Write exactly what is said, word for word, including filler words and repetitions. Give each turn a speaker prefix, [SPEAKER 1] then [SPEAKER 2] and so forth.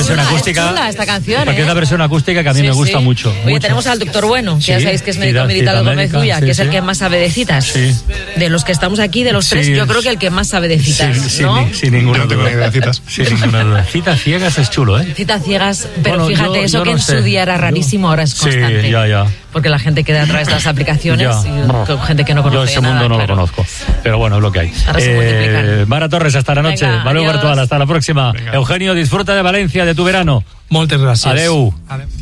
[SPEAKER 1] versión
[SPEAKER 2] chula,
[SPEAKER 1] acústica.
[SPEAKER 2] Es chula esta canción,
[SPEAKER 1] Porque
[SPEAKER 2] ¿eh?
[SPEAKER 1] es una versión acústica que a mí
[SPEAKER 2] Sí,
[SPEAKER 1] me gusta
[SPEAKER 2] sí.
[SPEAKER 1] mucho.
[SPEAKER 2] Oye,
[SPEAKER 1] mucho.
[SPEAKER 2] tenemos al doctor Bueno, que
[SPEAKER 1] Sí,
[SPEAKER 2] ya sabéis que es médico
[SPEAKER 1] cita-
[SPEAKER 2] militar de Gómez
[SPEAKER 1] cita
[SPEAKER 2] Ulla,
[SPEAKER 1] médica,
[SPEAKER 2] que es
[SPEAKER 1] sí,
[SPEAKER 2] el
[SPEAKER 1] sí.
[SPEAKER 2] que más sabe de citas.
[SPEAKER 1] Sí.
[SPEAKER 2] De los que estamos aquí, de los tres,
[SPEAKER 1] Sí,
[SPEAKER 2] yo creo
[SPEAKER 1] es-
[SPEAKER 2] que el que más sabe de citas,
[SPEAKER 1] Sin,
[SPEAKER 2] ¿no?
[SPEAKER 1] sin, sin ninguna
[SPEAKER 3] No tengo
[SPEAKER 1] duda.
[SPEAKER 3] ni idea de citas.
[SPEAKER 1] Sin ninguna duda. Citas ciegas es chulo, ¿eh?
[SPEAKER 2] Citas ciegas, pero
[SPEAKER 1] Bueno,
[SPEAKER 2] fíjate,
[SPEAKER 1] yo-
[SPEAKER 2] eso
[SPEAKER 1] yo
[SPEAKER 2] que
[SPEAKER 1] no
[SPEAKER 2] en
[SPEAKER 1] sé.
[SPEAKER 2] su día era rarísimo, ahora es
[SPEAKER 1] Sí,
[SPEAKER 2] constante.
[SPEAKER 1] ya, ya.
[SPEAKER 2] Porque la gente queda a través de las aplicaciones
[SPEAKER 1] Ya.
[SPEAKER 2] y con gente que no conoce
[SPEAKER 1] Yo ese
[SPEAKER 2] nada,
[SPEAKER 1] mundo no
[SPEAKER 2] claro.
[SPEAKER 1] lo conozco. Pero bueno, es lo que hay.
[SPEAKER 2] Ahora se multiplican.
[SPEAKER 1] Mara Torres, hasta la noche.
[SPEAKER 2] Venga,
[SPEAKER 1] Manuel
[SPEAKER 2] adiós.
[SPEAKER 1] Virtual, hasta la próxima.
[SPEAKER 3] Venga.
[SPEAKER 1] Eugenio, disfruta de Valencia, de tu verano.
[SPEAKER 4] Moltes gràcies.
[SPEAKER 1] Adeu.
[SPEAKER 4] Adeu.